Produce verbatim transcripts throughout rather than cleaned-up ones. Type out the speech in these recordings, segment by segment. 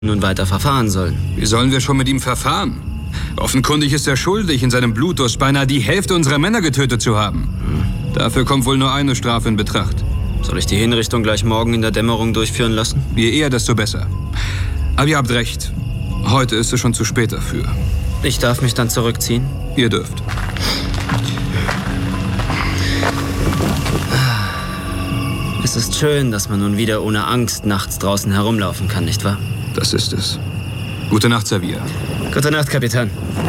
nun weiter verfahren sollen. Wie sollen wir schon mit ihm verfahren? Offenkundig ist er schuldig, in seinem Blutdurst beinahe die Hälfte unserer Männer getötet zu haben. Hm. Dafür kommt wohl nur eine Strafe in Betracht. Soll ich die Hinrichtung gleich morgen in der Dämmerung durchführen lassen? Je eher, desto besser. Aber ihr habt recht. Heute ist es schon zu spät dafür. Ich darf mich dann zurückziehen? Ihr dürft. Es ist schön, dass man nun wieder ohne Angst nachts draußen herumlaufen kann, nicht wahr? Das ist es. Gute Nacht, Xavier. Gute Nacht, Kapitän.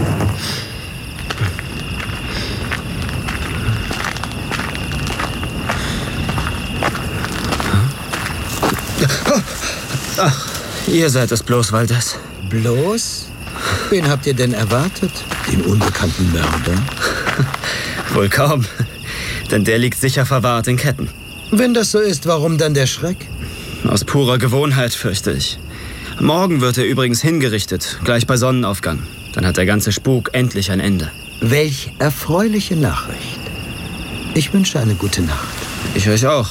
Ach, ihr seid es bloß, Valdez. Bloß? Wen habt ihr denn erwartet? Den unbekannten Mörder? Wohl kaum, denn der liegt sicher verwahrt in Ketten. Wenn das so ist, warum dann der Schreck? Aus purer Gewohnheit, fürchte ich. Morgen wird er übrigens hingerichtet, gleich bei Sonnenaufgang. Dann hat der ganze Spuk endlich ein Ende. Welch erfreuliche Nachricht. Ich wünsche eine gute Nacht. Ich euch auch.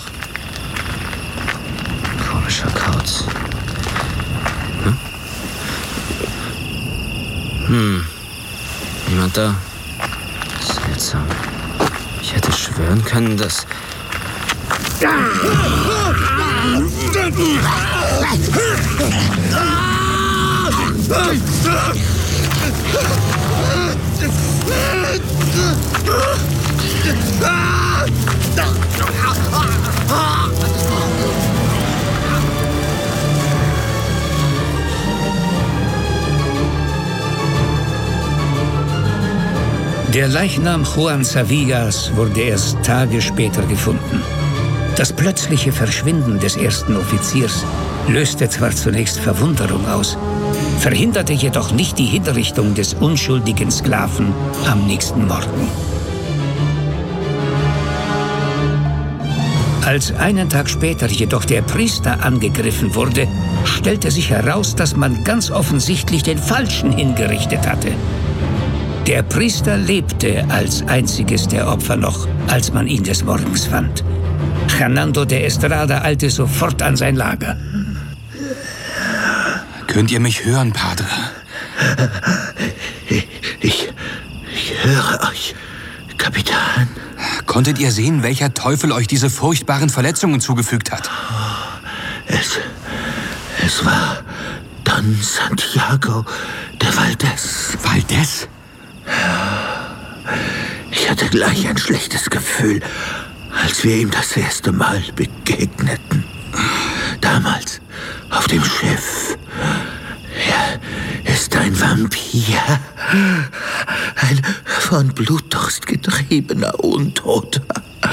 Komischer Kauz. Hm? Hm. Niemand da. Seltsam. Ich hätte schwören können, dass... Der Leichnam Juan Savillas wurde erst Tage später gefunden. Das plötzliche Verschwinden des ersten Offiziers löste zwar zunächst Verwunderung aus, verhinderte jedoch nicht die Hinrichtung des unschuldigen Sklaven am nächsten Morgen. Als einen Tag später jedoch der Priester angegriffen wurde, stellte sich heraus, dass man ganz offensichtlich den Falschen hingerichtet hatte. Der Priester lebte als einziges der Opfer noch, als man ihn des Morgens fand. Hernando de Estrada eilte sofort an sein Lager. Könnt ihr mich hören, Padre? Ich, ich, ich höre euch, Kapitän. Konntet ihr sehen, welcher Teufel euch diese furchtbaren Verletzungen zugefügt hat? Es, es war Don Santiago de Valdez. Valdez? Ich hatte gleich ein schlechtes Gefühl, als wir ihm das erste Mal begegneten. Damals auf dem Schiff. Er ist ein Vampir. Ein von Blutdurst getriebener Untoter.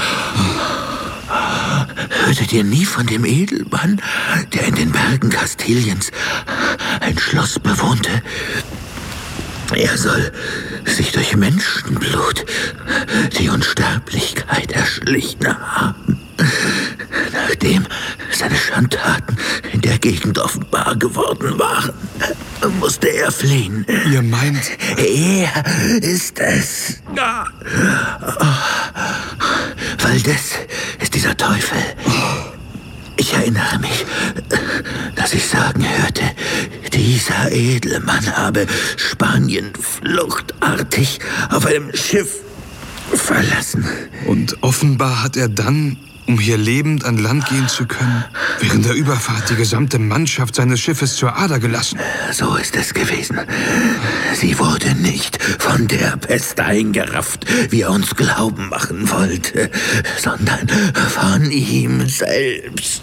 Hörtet ihr nie von dem Edelmann, der in den Bergen Kastiliens ein Schloss bewohnte? Er soll sich durch Menschenblut die Unsterblichkeit erschlichen haben. Nachdem seine Schandtaten in der Gegend offenbar geworden waren, musste er fliehen. Ihr meint... Er ist es. Oh. Valdez ist dieser Teufel. Ich erinnere mich, dass ich sagen hörte, dieser Edelmann habe Spanien fluchtartig auf einem Schiff verlassen. Und offenbar hat er dann, um hier lebend an Land gehen zu können, während der Überfahrt die gesamte Mannschaft seines Schiffes zur Ader gelassen. So ist es gewesen. Sie wurde nicht von der Pest eingerafft, wie er uns glauben machen wollte, sondern von ihm selbst.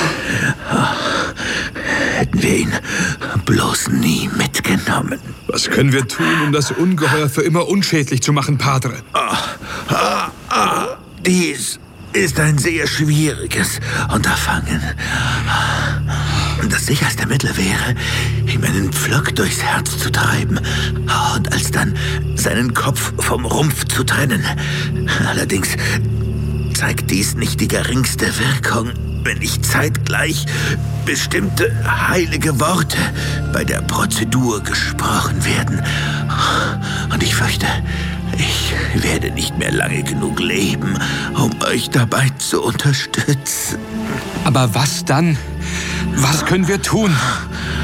Hätten wir ihn bloß nie mitgenommen. Was können wir tun, um das Ungeheuer für immer unschädlich zu machen, Padre? Ah, ah, ah, dies ist ein sehr schwieriges Unterfangen. Das sicherste Mittel wäre, ihm einen Pflock durchs Herz zu treiben und alsdann seinen Kopf vom Rumpf zu trennen. Allerdings zeigt dies nicht die geringste Wirkung, wenn nicht zeitgleich bestimmte heilige Worte bei der Prozedur gesprochen werden. Und ich fürchte, ich werde nicht mehr lange genug leben, um euch dabei zu unterstützen. Aber was dann? Was können wir tun?